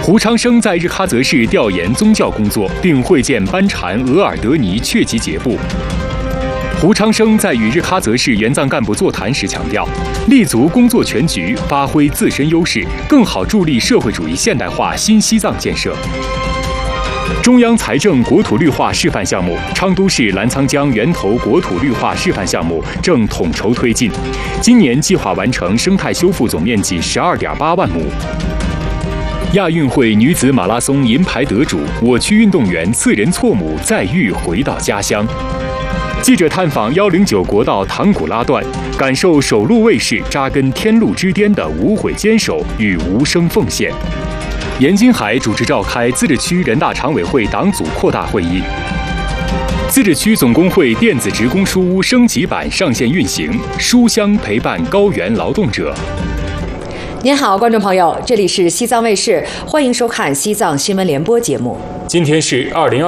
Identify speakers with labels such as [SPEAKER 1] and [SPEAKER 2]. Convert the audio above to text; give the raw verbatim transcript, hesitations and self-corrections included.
[SPEAKER 1] 胡昌生在日喀则市调研宗教工作，并会见班禅额尔德尼确吉杰布。胡昌生在与日喀则市援藏干部座谈时强调，立足工作全局，发挥自身优势，更好助力社会主义现代化新西藏建设。中央财政国土绿化示范项目昌都市澜沧江源头国土绿化示范项目正统筹推进，今年计划完成生态修复总面积十二点八万亩。亚运会女子马拉松银牌得主，我区运动员次仁错母再遇回到家乡。记者探访一零九国道唐古拉段，感受首路卫士扎根天路之巅的无悔坚守与无声奉献。严金海主持召开自治区人大常委会党组扩大会议。自治区总工会电子职工书屋升级版上线运行，书香陪伴高原劳动者。
[SPEAKER 2] 您好，观众朋友，这里是西藏卫视，欢迎收看西藏新闻联播节目。
[SPEAKER 1] 今天是二零二。